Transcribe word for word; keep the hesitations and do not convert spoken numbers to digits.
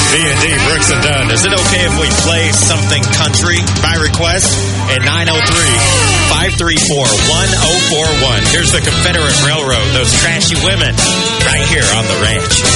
B and D, Brooks and Dunn. Is it okay if we play something country by request? At nine oh three, five three four, one oh four one. Here's the Confederate Railroad, those trashy women, right here on The Ranch.